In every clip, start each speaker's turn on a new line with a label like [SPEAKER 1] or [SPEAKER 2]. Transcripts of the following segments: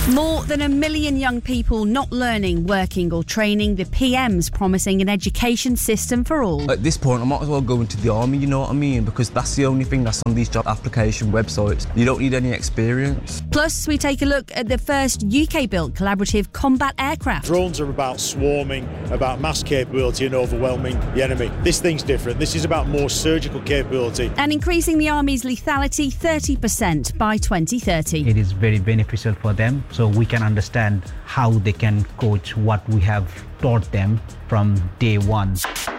[SPEAKER 1] More than 1 million young people not learning, working or training. The PM's promising an education system for all.
[SPEAKER 2] At this point, I might as well go into the army, you know what I mean? Because that's the only thing that's on these job application websites. You don't need any experience.
[SPEAKER 1] Plus, we take a look at the first UK-built collaborative combat aircraft.
[SPEAKER 3] Drones are about swarming, about mass capability and overwhelming the enemy. This thing's different. This is about more surgical capability.
[SPEAKER 1] And increasing the Army's lethality 30% by 2030.
[SPEAKER 4] It is very beneficial for them, so we can understand how they can coach what we have taught them from day one.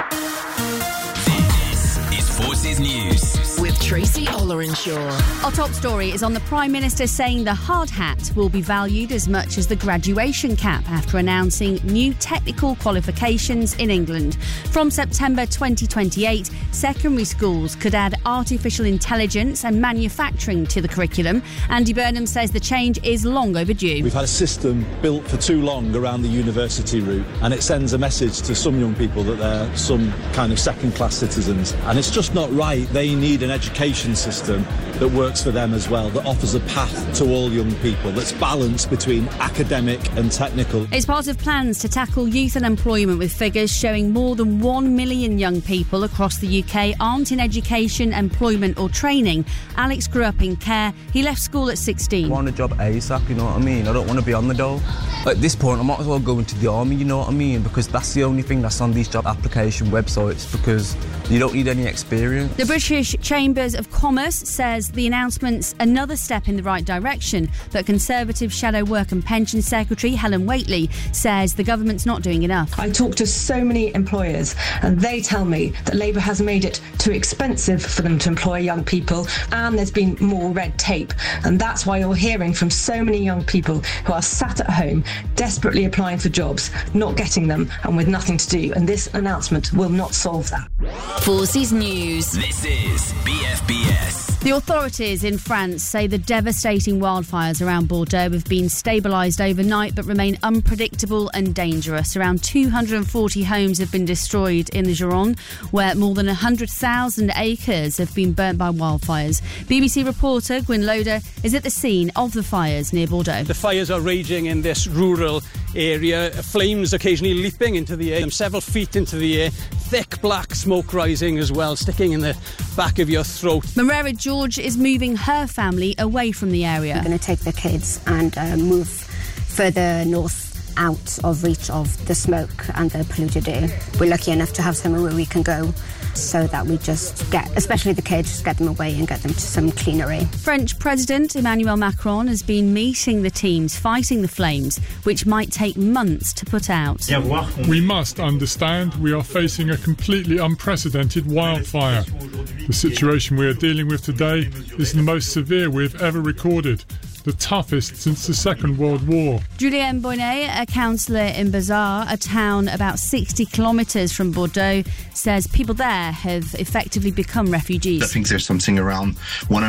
[SPEAKER 5] This is Forces News with Tracy Ollerenshaw.
[SPEAKER 1] Our top story is on the Prime Minister saying the hard hat will be valued as much as the graduation cap after announcing new technical qualifications in England. From September 2028, secondary schools could add artificial intelligence and manufacturing to the curriculum. Andy Burnham says the change is long overdue.
[SPEAKER 6] We've had a system built for too long around the university route, and it sends a message to some young people that they're some kind of second-class citizens, and it's just not right. They need an education system that works for them as well, that offers a path to all young people, that's balanced between academic and technical.
[SPEAKER 1] It's part of plans to tackle youth unemployment, with figures showing more than 1 million young people across the UK aren't in education, employment or training. Alex grew up in care. He left school at 16.
[SPEAKER 2] I want a job ASAP, you know what I mean? I don't want to be on the dole. At this point, I might as well go into the army, you know what I mean? Because that's the only thing that's on these job application websites, because you don't need any experience.
[SPEAKER 1] The British Chambers of Commerce says the announcement's another step in the right direction, but Conservative Shadow Work and Pension Secretary Helen Whately says the government's not doing enough.
[SPEAKER 7] I talk to so many employers and they tell me that Labour has made it too expensive for them to employ young people, and there's been more red tape, and that's why you're hearing from so many young people who are sat at home desperately applying for jobs, not getting them and with nothing to do, and this announcement will not solve that.
[SPEAKER 5] Forces News. This is BFBS.
[SPEAKER 1] The authorities in France say the devastating wildfires around Bordeaux have been stabilised overnight but remain unpredictable and dangerous. Around 240 homes have been destroyed in the Gironde, where more than 100,000 acres have been burnt by wildfires. BBC reporter Gwyn Loader is at the scene of the fires near Bordeaux.
[SPEAKER 8] The fires are raging in this rural area, flames occasionally leaping into the air, several feet into the air, thick black smoke rising as well, sticking in the back of your throat.
[SPEAKER 1] Marera George is moving her family away from the area.
[SPEAKER 9] We're going to take the kids and move further north, out of reach of the smoke and the polluted air. We're lucky enough to have somewhere where we can go, so that we just get, especially the kids, just get them away and get them to some cleaner air.
[SPEAKER 1] French President Emmanuel Macron has been meeting the teams fighting the flames, which might take months to put out.
[SPEAKER 10] We must understand we are facing a completely unprecedented wildfire. The situation we are dealing with today is the most severe we've ever recorded, the toughest since the Second World War.
[SPEAKER 1] Julien Bonnet, a councillor in Bazar, a town about 60 kilometres from Bordeaux, says people there have effectively become refugees.
[SPEAKER 11] I think there's something around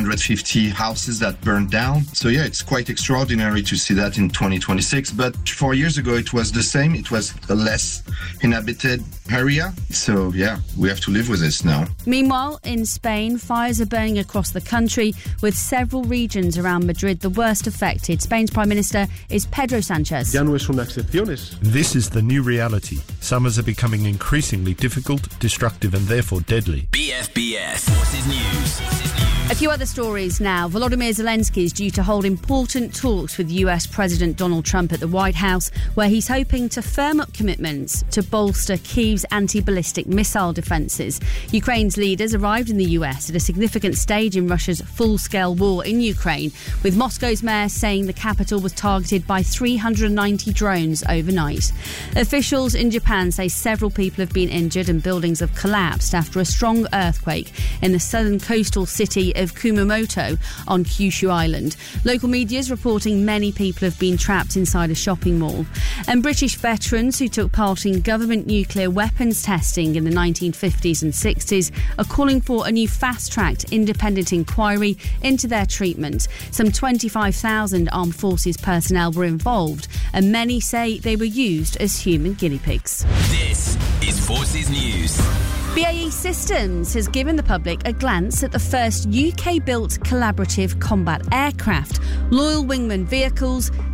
[SPEAKER 11] 150 houses that burned down. So yeah, it's quite extraordinary to see that in 2026. But 4 years ago it was the same. It was a less inhabited area. So yeah, we have to live with this now.
[SPEAKER 1] Meanwhile, in Spain, fires are burning across the country, with several regions around Madrid the worst affected. Spain's Prime Minister is Pedro Sanchez.
[SPEAKER 12] This is the new reality. Summers are becoming increasingly difficult, destructive and therefore deadly.
[SPEAKER 5] BFBS. Forces News.
[SPEAKER 1] A few other stories now. Volodymyr Zelensky is due to hold important talks with US President Donald Trump at the White House, where he's hoping to firm up commitments to bolster Kyiv's anti-ballistic missile defences. Ukraine's leaders arrived in the US at a significant stage in Russia's full-scale war in Ukraine, with Moscow's mayor saying the capital was targeted by 390 drones overnight. Officials in Japan say several people have been injured and buildings have collapsed after a strong earthquake in the southern coastal city of Kumamoto on Kyushu Island. Local media is reporting many people have been trapped inside a shopping mall. And British veterans who took part in government nuclear weapons testing in the 1950s and 60s are calling for a new fast-tracked independent inquiry into their treatment. Some 25,000 armed forces personnel were involved, and many say they were used as human guinea pigs.
[SPEAKER 5] This is Forces News.
[SPEAKER 1] BAE Systems has given the public a glance at the first UK-built collaborative combat aircraft. Loyal Wingman vehicles,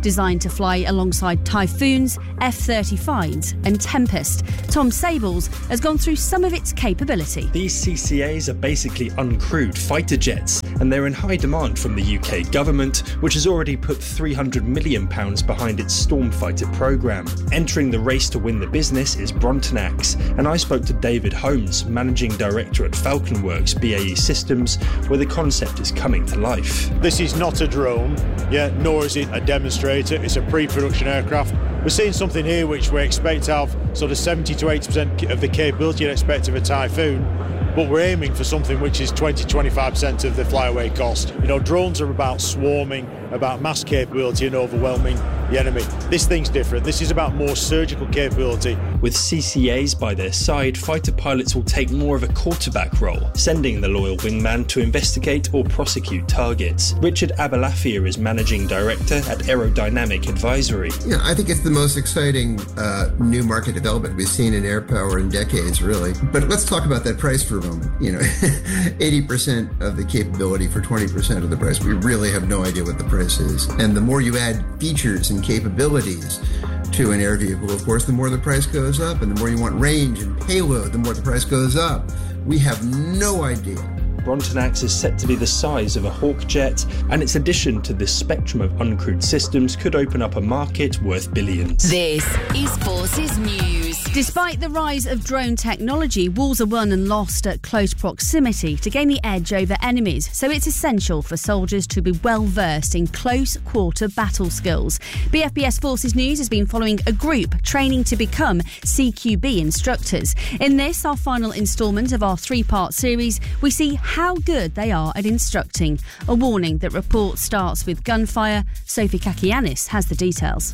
[SPEAKER 1] designed to fly alongside Typhoons, F-35s and Tempest. Tom Sables has gone through some of its capability.
[SPEAKER 13] These CCAs are basically uncrewed fighter jets, and they're in high demand from the UK government, which has already put £300 million behind its Stormfighter programme. Entering the race to win the business is Brontanax, and I spoke to David Holmes, Managing Director at FalconWorks BAE Systems, where the concept is coming to life.
[SPEAKER 3] This is not a drone, nor is it a demonstrator. It's a pre-production aircraft. We're seeing something here which we expect to have sort of 70 to 80% of the capability you'd expect of a Typhoon, but we're aiming for something which is 20-25% of the flyaway cost. Drones are about swarming, about mass capability and overwhelming the enemy. This thing's different. This is about more surgical capability.
[SPEAKER 13] With CCAs by their side, fighter pilots will take more of a quarterback role, sending the loyal wingman to investigate or prosecute targets. Richard Abelafia is Managing Director at Aerodynamic Advisory.
[SPEAKER 14] I think it's the most exciting new market development we've seen in air power in decades, really. But let's talk about that price for a moment. 80% of the capability for 20% of the price. We really have no idea what the price is. And the more you add features and capabilities to an air vehicle, of course, the more the price goes up, and the more you want range and payload, the more the price goes up. We have no idea.
[SPEAKER 13] Brontanax is set to be the size of a Hawk jet, and its addition to this spectrum of uncrewed systems could open up a market worth billions.
[SPEAKER 5] This is Forces News.
[SPEAKER 1] Despite the rise of drone technology, wars are won and lost at close proximity to gain the edge over enemies, so it's essential for soldiers to be well versed in close quarter battle skills. BFBS Forces News has been following a group training to become CQB instructors. In this, our final instalment of our three-part series, we see how good they are at instructing. A warning that report starts with gunfire. Sophie Kakianis has the details.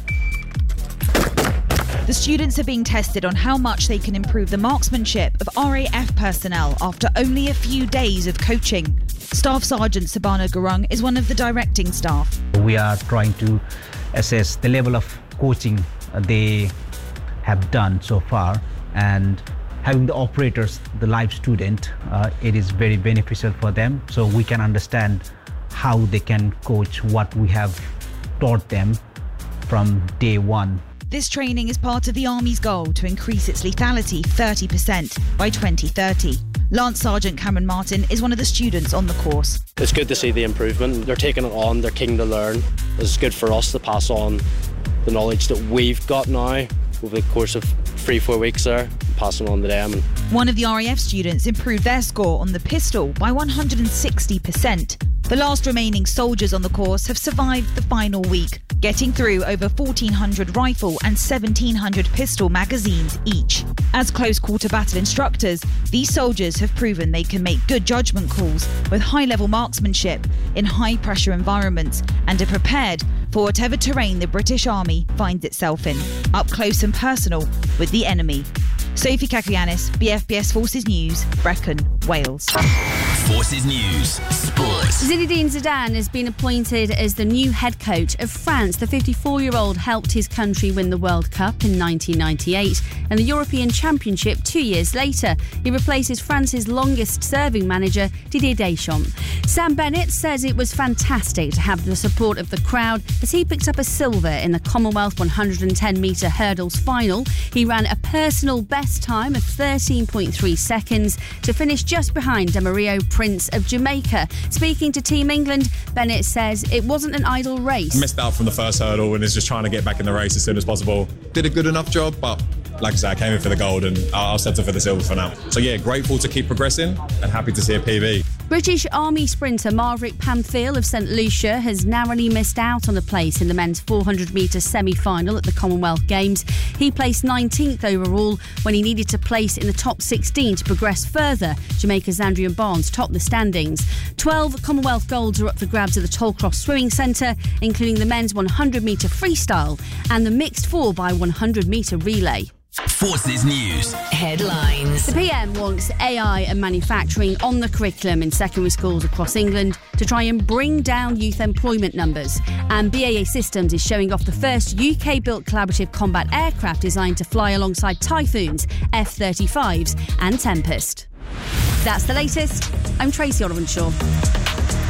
[SPEAKER 15] The students are being tested on how much they can improve the marksmanship of RAF personnel after only a few days of coaching. Staff Sergeant Sabana Gurung is one of the directing staff.
[SPEAKER 4] We are trying to assess the level of coaching they have done so far, and having the operators, the live student, it is very beneficial for them, so we can understand how they can coach what we have taught them from day one.
[SPEAKER 15] This training is part of the Army's goal to increase its lethality 30% by 2030. Lance Sergeant Cameron Martin is one of the students on the course.
[SPEAKER 16] It's good to see the improvement. They're taking it on, they're keen to learn. It's good for us to pass on the knowledge that we've got now over the course of 3-4 weeks there, passing on to them.
[SPEAKER 15] One of the RAF students improved their score on the pistol by 160%. The last remaining soldiers on the course have survived the final week, getting through over 1,400 rifle and 1,700 pistol magazines each. As close quarter battle instructors, these soldiers have proven they can make good judgment calls with high-level marksmanship in high-pressure environments and are prepared for whatever terrain the British Army finds itself in, up close and personal with the enemy. Sophie Kakianis, BFBS Forces News, Brecon, Wales.
[SPEAKER 5] Forces News, Sports.
[SPEAKER 1] Zinedine Zidane has been appointed as the new head coach of France. The 54-year-old helped his country win the World Cup in 1998 and the European Championship 2 years later. He replaces France's longest-serving manager, Didier Deschamps. Sam Bennett says it was fantastic to have the support of the crowd as he picked up a silver in the Commonwealth 110-metre hurdles final. He ran a personal best time of 13.3 seconds to finish just behind Demario Prince of Jamaica. Speaking to Team England, Bennett says it wasn't an idle race.
[SPEAKER 17] Missed out from the first hurdle and is just trying to get back in the race as soon as possible. Did a good enough job, but like I said, I came in for the gold and I'll settle for the silver for now. So yeah, grateful to keep progressing and happy to see a PB.
[SPEAKER 1] British Army sprinter Maverick Pamphile of St Lucia has narrowly missed out on a place in the men's 400-metre semi-final at the Commonwealth Games. He placed 19th overall when he needed to place in the top 16 to progress further. Jamaica's Andrian Barnes topped the standings. 12 Commonwealth golds are up for grabs at the Tollcross Swimming Centre, including the men's 100-metre freestyle and the mixed 4x100-metre relay.
[SPEAKER 5] Forces News headlines.
[SPEAKER 1] The PM wants AI and manufacturing on the curriculum in secondary schools across England to try and bring down youth employment numbers. And BAE Systems is showing off the first UK-built collaborative combat aircraft designed to fly alongside Typhoons, F-35s and Tempest. That's the latest. I'm Tracy Oliver-Shaw.